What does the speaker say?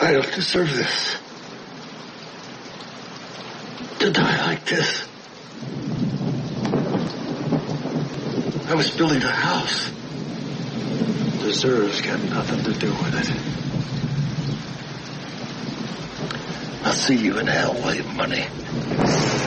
I don't deserve this. To die like this. I was building a house. Deserves got nothing to do with it. I'll see you in hell, William Money.